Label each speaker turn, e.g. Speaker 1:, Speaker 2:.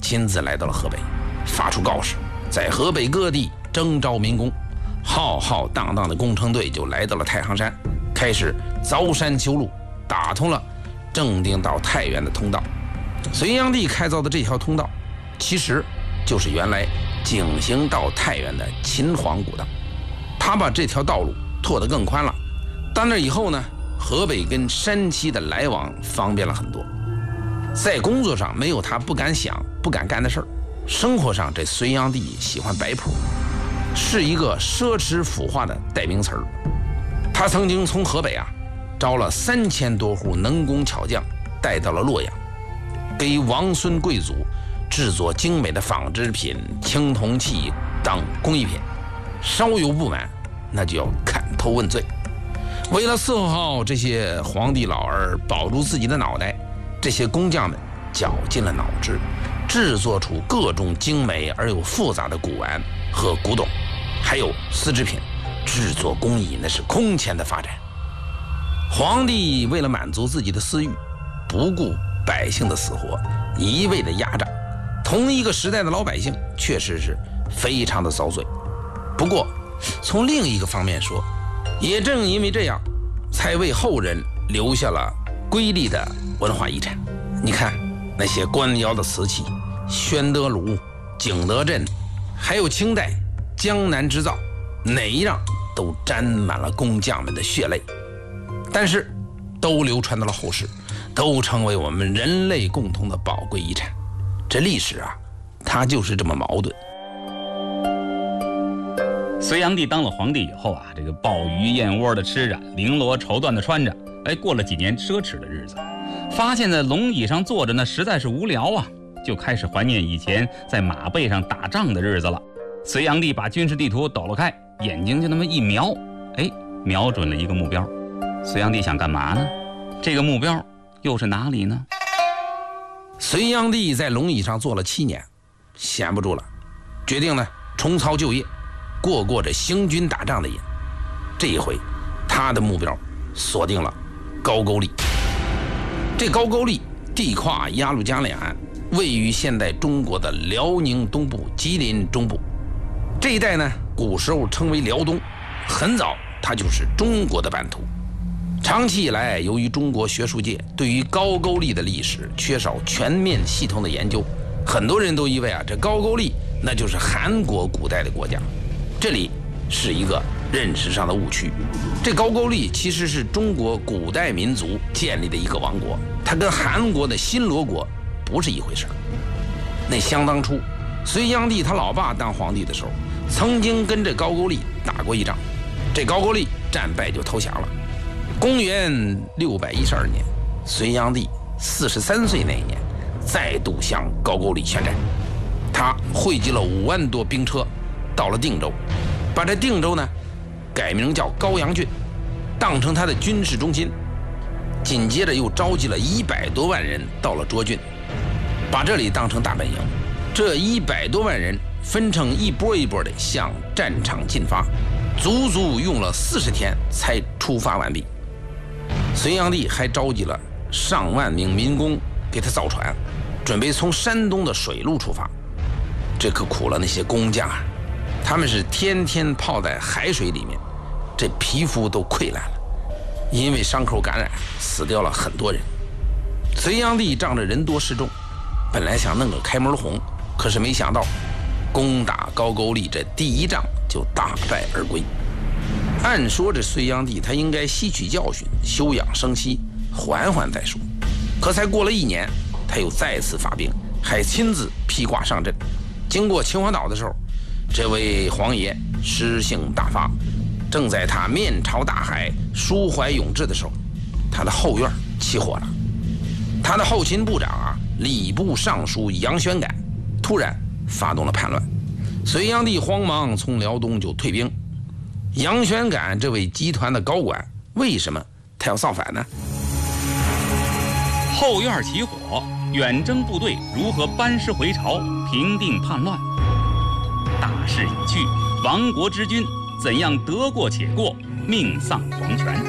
Speaker 1: 亲自来到了河北，发出告示，在河北各地征召民工。浩浩荡荡的工程队就来到了太行山，开始凿山修路，打通了正定到太原的通道。隋炀帝开凿的这条通道，其实就是原来景行到太原的秦皇古道。他把这条道路拓得更宽了，到那以后呢，河北跟山西的来往方便了很多。在工作上没有他不敢想不敢干的事儿，生活上这隋炀帝喜欢摆谱，是一个奢侈腐化的代名词儿。他曾经从河北招了3000多户能工巧匠，带到了洛阳，给王孙贵族制作精美的纺织品、青铜器等工艺品。稍有不满，那就要砍头问罪。为了伺候好这些皇帝老儿，保住自己的脑袋，这些工匠们绞尽了脑汁，制作出各种精美而又复杂的古玩和古董，还有丝织品，制作工艺那是空前的发展。皇帝为了满足自己的私欲，不顾百姓的死活，一味的压榨，同一个时代的老百姓确实是非常的遭罪。不过从另一个方面说，也正因为这样，才为后人留下了瑰丽的文化遗产。你看那些官窑的瓷器，宣德炉、景德镇，还有清代江南织造，哪一样都沾满了工匠们的血泪，但是都流传到了后世，都成为我们人类共同的宝贵遗产。这历史它就是这么矛盾。
Speaker 2: 隋炀帝当了皇帝以后这个鲍鱼燕窝的吃着，绫罗绸缎的穿着，过了几年奢侈的日子，发现在龙椅上坐着那实在是无聊就开始怀念以前在马背上打仗的日子了。隋炀帝把军事地图抖了开，眼睛就那么一瞄，瞄准了一个目标。隋炀帝想干嘛呢？这个目标又是哪里呢？
Speaker 1: 隋炀帝在龙椅上坐了7年，闲不住了，决定呢重操旧业，过着行军打仗的瘾。这一回他的目标锁定了高句丽。这高句丽地跨鸭绿江两岸，位于现代中国的辽宁东部、吉林中部这一带呢，古时候称为辽东，很早它就是中国的版图。长期以来，由于中国学术界对于高句丽的历史缺少全面系统的研究，很多人都以为这高句丽那就是韩国古代的国家。这里是一个认识上的误区。这高句丽其实是中国古代民族建立的一个王国，它跟韩国的新罗国不是一回事。那相当初隋炀帝他老爸当皇帝的时候，曾经跟这高句丽打过一仗，这高句丽战败就投降了。公元612年，隋炀帝43岁那一年，再度向高句丽宣战。他汇集了5万多兵车，到了定州，把这定州呢改名叫高阳郡，当成他的军事中心。紧接着又召集了100多万人到了涿郡，把这里当成大本营。这100多万人分成一波一波的向战场进发，足足用了40天才出发完毕。隋炀帝还召集了上万名民工给他造船，准备从山东的水路出发。这可苦了那些工匠他们是天天泡在海水里面，这皮肤都溃烂了，因为伤口感染死掉了很多人。隋炀帝仗着人多势众，本来想弄个开门红，可是没想到攻打高句丽这第一仗就大败而归。按说这隋炀帝他应该吸取教训，休养生息，缓缓再说。可才过了1年，他又再次发兵，还亲自披挂上阵。经过秦皇岛的时候，这位皇爷诗兴大发，正在他面朝大海、抒怀咏志的时候，他的后院起火了。他的后勤部长礼部尚书杨玄感突然发动了叛乱，隋炀帝慌忙从辽东就退兵。杨玄感这位集团的高管，为什么他要造反呢？
Speaker 2: 后院起火，远征部队如何班师回朝，平定叛乱？大势已去，亡国之君怎样得过且过，命丧黄泉？